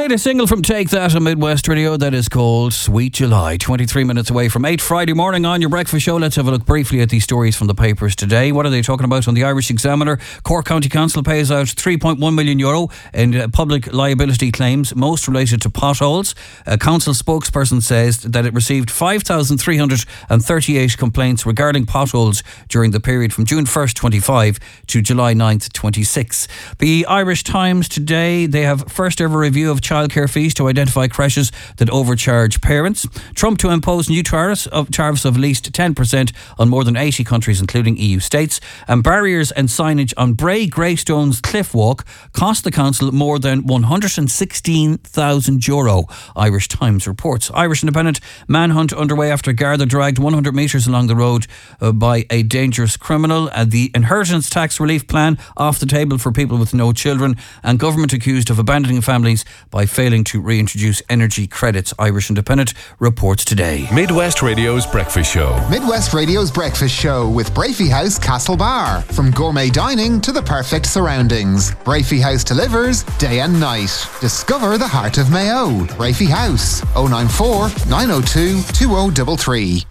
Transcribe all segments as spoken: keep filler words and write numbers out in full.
latest single from Take That on Midwest Radio, that is called Sweet July. twenty-three minutes away from eight Friday morning on your breakfast show. Let's have a look briefly at these stories from the papers today. What are they talking about on the Irish Examiner? Cork County Council pays out three point one million euro in uh, public liability claims, most related to potholes. A council spokesperson says that it received five thousand three hundred thirty-eight complaints regarding potholes during the period from June first, twenty-five to July ninth, twenty-six. The Irish Times today, they have first ever review of childcare fees to identify creches that overcharge parents. Trump to impose new tariffs of tariffs of at least ten percent on more than eighty countries, including E U states. And barriers and signage on Bray Greystones Cliff Walk cost the council more than one hundred sixteen thousand euro, Irish Times reports. Irish Independent: manhunt underway after Garda dragged one hundred metres along the road uh, by a dangerous criminal. And the inheritance tax relief plan off the table for people with no children. And government accused of abandoning families by failing to reintroduce energy credits, Irish Independent reports today. Midwest Radio's Breakfast Show. Midwest Radio's Breakfast Show with Brafey House Castlebar. From gourmet dining to the perfect surroundings, Brafey House delivers day and night. Discover the heart of Mayo. Brafey House, oh nine four, nine oh two, two oh three three.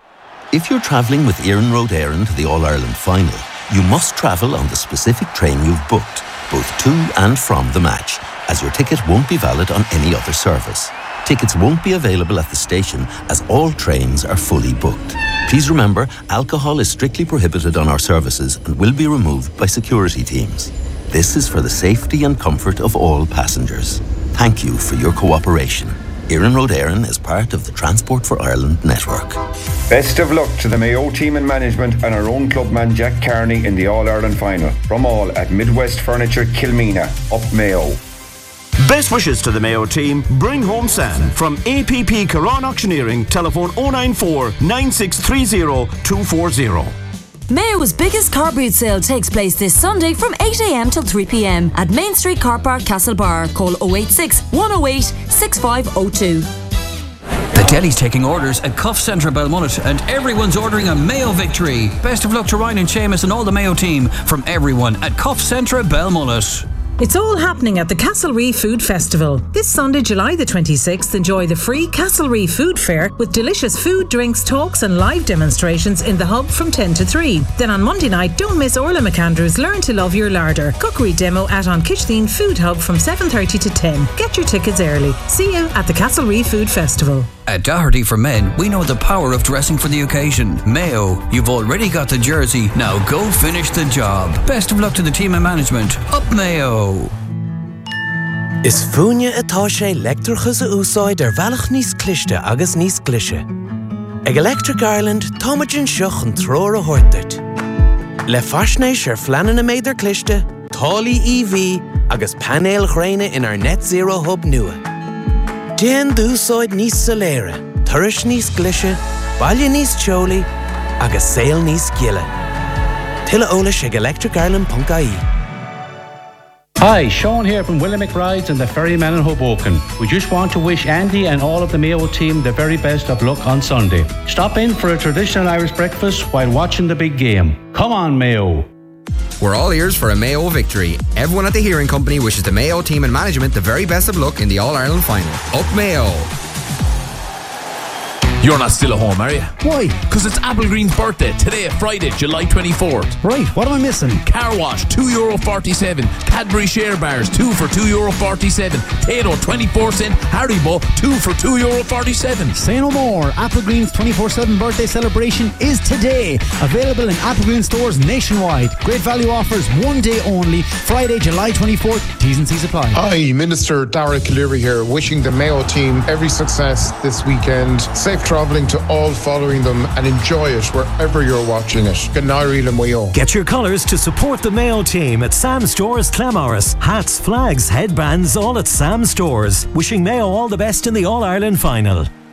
If you're travelling with Éireann Road Éireann to the All-Ireland final, you must travel on the specific train you've booked, both to and from the match, as your ticket won't be valid on any other service. Tickets won't be available at the station as all trains are fully booked. Please remember, alcohol is strictly prohibited on our services and will be removed by security teams. This is for the safety and comfort of all passengers. Thank you for your cooperation. Éireann Road Éireann is part of the Transport for Ireland network. Best of luck to the Mayo team and management and our own clubman Jack Carney in the All-Ireland final. From all at Midwest Furniture Kilmina, up Mayo. Best wishes to the Mayo team. Bring home Sam. From A P P Caron Auctioneering, telephone oh nine four, nine six three oh, two four oh. Mayo's biggest car boot sale takes place this Sunday from eight a.m. till three p.m. at Main Street Car Park, Castlebar. Call oh eight six, one oh eight, six five oh two. The deli's taking orders at Cuff Centre Belmullet, and everyone's ordering a Mayo victory. Best of luck to Ryan and Seamus and all the Mayo team from everyone at Cuff Centre Belmullet. It's all happening at the Castlereagh Food Festival. This Sunday, July the twenty-sixth, enjoy the free Castlereagh Food Fair with delicious food, drinks, talks and live demonstrations in the hub from ten to three. Then on Monday night, don't miss Orla McAndrews' Learn to Love Your Larder cookery demo at An Kitchdeen Food Hub from seven thirty to ten. Get your tickets early. See you at the Castlereagh Food Festival. At Doherty for Men, we know the power of dressing for the occasion. Mayo, you've already got the jersey, now go finish the job. Best of luck to the team and management. Up Mayo! Is fúine atá sé leictreachas a úsáid ar bhealach níos cliste agus níos clise. Ag Electric Ireland, táimid an seach an tróir a thuirteart. Le faisnéis ar fleanan a méid ar cliste, tálaí E V agus panéil ghréine in our net zero hub nua. Déan dúsáid níos soléire, tuiris níos clise, baile níos teolaí, agus saol níos giile. Tuile eolais ag electric ireland dot I E. Hi, Sean here from Williamick Rides and the Ferryman in Hoboken. We just want to wish Andy and all of the Mayo team the very best of luck on Sunday. Stop in for a traditional Irish breakfast while watching the big game. Come on, Mayo. We're all ears for a Mayo victory. Everyone at the Hearing Company wishes the Mayo team and management the very best of luck in the All-Ireland final. Up Mayo! You're not still at home, are you? Why? Because it's Applegreen's birthday today, Friday, July twenty-fourth. Right, what am I missing? Car wash, two euro forty-seven. Cadbury share bars, two for two euro forty-seven. Tato, twenty-four cent. Haribo, two for two euro forty-seven. Say no more. Applegreen's twenty-four seven birthday celebration is today. Available in Applegreen stores nationwide. Great value offers, one day only. Friday, July twenty-fourth. T's and C's apply. Hi, Minister Dara Cleary here, wishing the Mayo team every success this weekend. Safe travelling to all following them and enjoy it wherever you're watching it. Ganari Mayo. Get your colours to support the Mayo team at Sam Stores Clamorris. Hats, flags, headbands, all at Sam Stores. Wishing Mayo all the best in the All-Ireland final.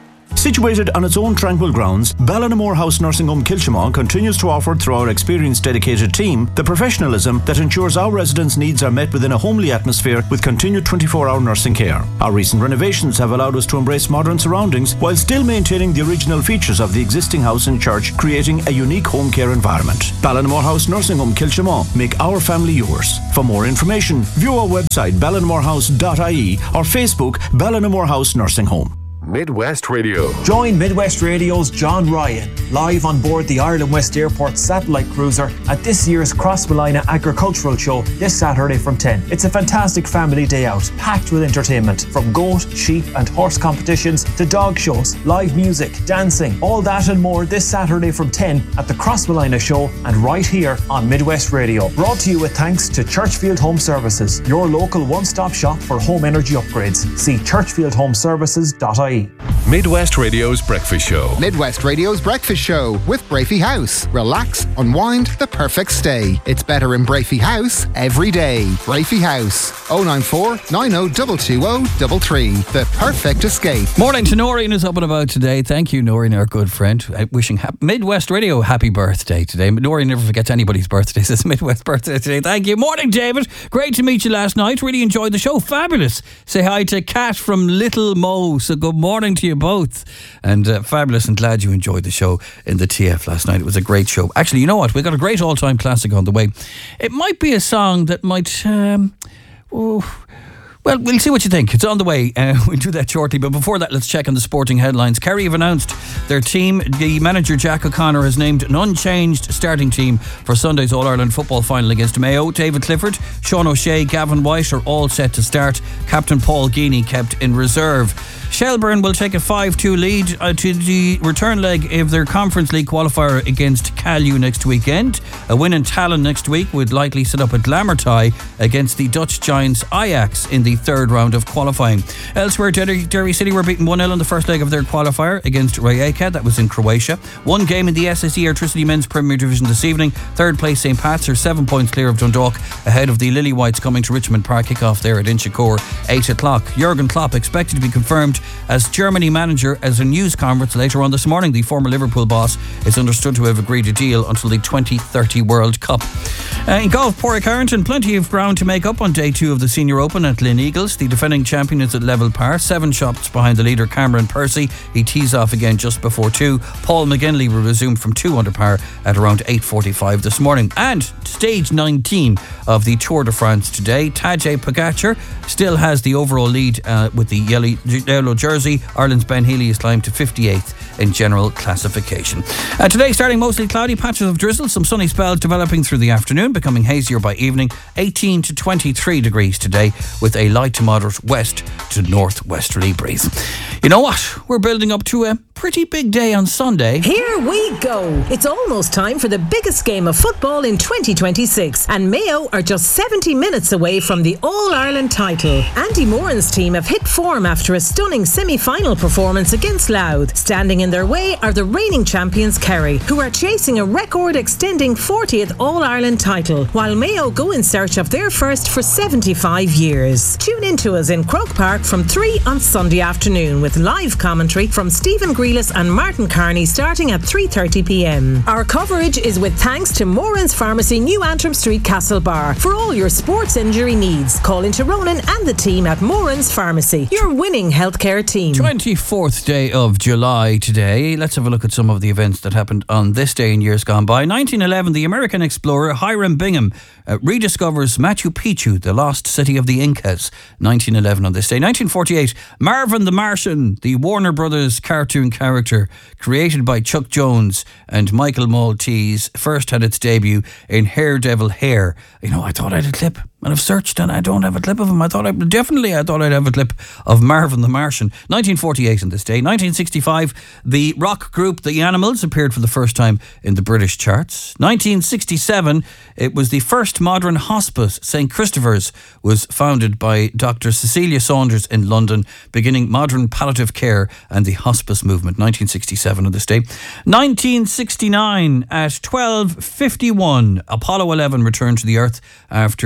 Situated on its own tranquil grounds, Ballinamore House Nursing Home Kilchimau continues to offer, through our experienced dedicated team, the professionalism that ensures our residents' needs are met within a homely atmosphere with continued twenty-four hour nursing care. Our recent renovations have allowed us to embrace modern surroundings while still maintaining the original features of the existing house and church, creating a unique home care environment. Ballinamore House Nursing Home Kilchimau. Make our family yours. For more information, view our website ballinamore house dot I E or Facebook Ballinamore House Nursing Home. Midwest Radio. Join Midwest Radio's John Ryan live on board the Ireland West Airport satellite cruiser at this year's Crossmolina Agricultural Show this Saturday from ten. It's a fantastic family day out, packed with entertainment, from goat, sheep and horse competitions to dog shows, live music, dancing, all that and more this Saturday from ten at the Crossmolina Show and right here on Midwest Radio. Brought to you with thanks to Churchfield Home Services, your local one-stop shop for home energy upgrades. See churchfield home services dot I E. Midwest Radio's Breakfast Show. Midwest Radio's Breakfast Show with Brafey House. Relax, unwind, the perfect stay. It's better in Brafey House every day. Brafey House. oh nine four, nine oh two two oh three three. The perfect escape. Morning to Noreen is up and about today. Thank you, Noreen, our good friend. Uh, wishing ha- Midwest Radio happy birthday today. Noreen never forgets anybody's birthday. It's Midwest birthday today. Thank you. Morning, David. Great to meet you last night. Really enjoyed the show. Fabulous. Say hi to Kat from Little Mo. So good morning to you both. And uh, fabulous, and glad you enjoyed the show in the T F last night. It was a great show. Actually, you know what? We got a great all-time classic on the way. It might be a song that might... Um, oh, well, we'll see what you think. It's on the way. Uh, we'll do that shortly. But before that, let's check on the sporting headlines. Kerry have announced their team. The manager, Jack O'Connor, has named an unchanged starting team for Sunday's All-Ireland football final against Mayo. David Clifford, Sean O'Shea, Gavin White are all set to start. Captain Paul Geaney kept in reserve. Shelburne will take a five two lead uh, to the return leg of their Conference League qualifier against Calyu next weekend. A win in Tallinn next week would likely set up a glamour tie against the Dutch giants Ajax in the third round of qualifying. Elsewhere, Derry, Derry City were beaten one nil in the first leg of their qualifier against Rijeka. That was in Croatia. One game in the S S E Airtricity Men's Premier Division this evening. Third place Saint Pat's are seven points clear of Dundalk ahead of the Lily Whites coming to Richmond Park. Kick-off there at Inchicore, eight o'clock. Jurgen Klopp expected to be confirmed as Germany manager as a news conference later on this morning. The former Liverpool boss is understood to have agreed a deal until the twenty thirty World Cup. Uh, in golf, Porrick Harrington, plenty of ground to make up on day two of the Senior Open at Lynn Eagles. The defending champion is at level par, seven shots behind the leader Cameron Percy. He tees off again just before two. Paul McGinley will resume from two under par at around eight forty-five this morning. And stage nineteen of the Tour de France today. Tadej Pogacar still has the overall lead uh, with the yellow, yellow jersey. Ireland's Ben Healy is climbed to fifty-eighth in general classification. Uh, today starting mostly cloudy, patches of drizzle, some sunny spells developing through the afternoon, becoming hazier by evening. eighteen to twenty-three degrees today with a light to moderate west to northwesterly breeze. You know what? We're building up to a pretty big day on Sunday. Here we go. It's almost time for the biggest game of football in twenty twenty-six, and Mayo are just seventy minutes away from the All-Ireland title. Andy Moran's team have hit form after a stunning semi-final performance against Louth. Standing in their way are the reigning champions Kerry, who are chasing a record-extending fortieth All-Ireland title, while Mayo go in search of their first for seventy-five years. Tune in to us in Croke Park from three on Sunday afternoon with live commentary from Stephen Grealis and Martin Carney starting at three thirty p m. Our coverage is with thanks to Moran's Pharmacy, New Antrim Street, Castlebar. For all your sports injury needs, call into Ronan and the team at Moran's Pharmacy, your winning healthcare team. twenty-fourth day of July today. Let's have a look at some of the events that happened on this day in years gone by. nineteen eleven, the American explorer Hiram Bingham uh, rediscovers Machu Picchu, the lost city of the Incas. nineteen eleven on this day. nineteen forty-eight, Marvin the Martian, the Warner Brothers cartoon character created by Chuck Jones and Michael Maltese, first had its debut in Haredevil Hair. You know, I thought I had a clip, and I've searched and I don't have a clip of him. I thought I definitely I thought I'd have a clip of Marvin the Martian. nineteen forty-eight on this day. nineteen sixty-five, the rock group The Animals appeared for the first time in the British charts. nineteen sixty-seven, it was the first modern hospice. Saint Christopher's was founded by Doctor Cecilia Saunders in London, beginning modern palliative care and the hospice movement. nineteen sixty-seven on this day. nineteen sixty-nine, at twelve fifty-one, Apollo eleven returned to the Earth after taking the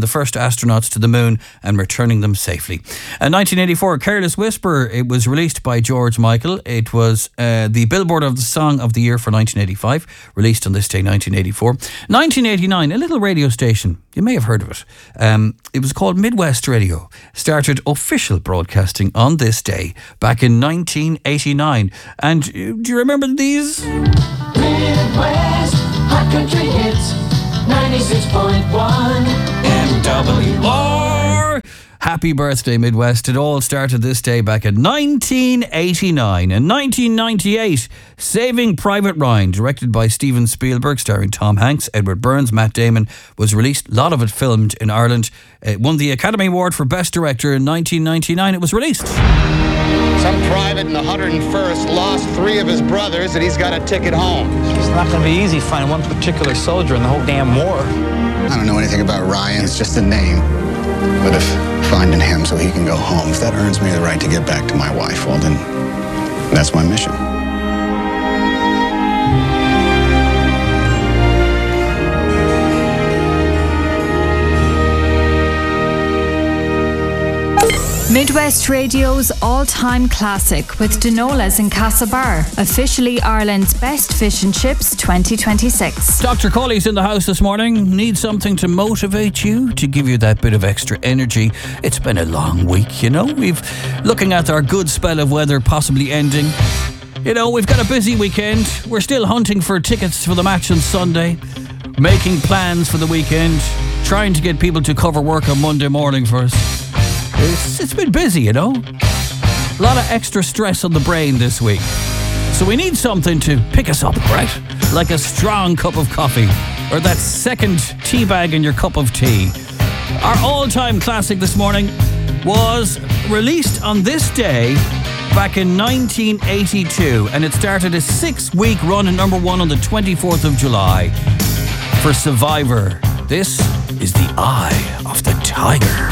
first astronauts to the moon and returning them safely. In nineteen eighty-four, Careless Whisper, it was released by George Michael. It was uh, the Billboard of the Song of the Year for nineteen eighty-five, released on this day, nineteen eighty-four. nineteen eighty-nine, a little radio station, you may have heard of it. Um, it was called Midwest Radio, started official broadcasting on this day back in nineteen eighty-nine. And uh, do you remember these? Midwest Hot Country Hits ninety-six point one M W R. Happy birthday, Midwest. It all started this day back in nineteen eighty-nine. In nineteen ninety-eight, Saving Private Ryan, directed by Steven Spielberg, starring Tom Hanks, Edward Burns, Matt Damon, was released. A lot of it filmed in Ireland. It won the Academy Award for Best Director in nineteen ninety-nine. It was released. Some private in the one hundred first lost three of his brothers and he's got a ticket home. It's not going to be easy finding one particular soldier in the whole damn war. I don't know anything about Ryan. It's just a name. But if finding him so he can go home, if that earns me the right to get back to my wife, well then, that's my mission. Midwest Radio's all-time classic with Dinolas in Castlebar, officially Ireland's best fish and chips twenty twenty-six. Doctor Colley's in the house this morning. Need something to motivate you, to give you that bit of extra energy. It's been a long week, you know. We've looking at our good spell of weather possibly ending. You know, we've got a busy weekend. We're still hunting for tickets for the match on Sunday, making plans for the weekend, trying to get people to cover work on Monday morning for us. It's, it's been busy, you know. A lot of extra stress on the brain this week. So we need something to pick us up, right? Like a strong cup of coffee or that second tea bag in your cup of tea. Our all-time classic this morning was released on this day back in nineteen eighty-two, and it started a six-week run at number one on the twenty-fourth of July for Survivor. This is The Eye of the Tiger.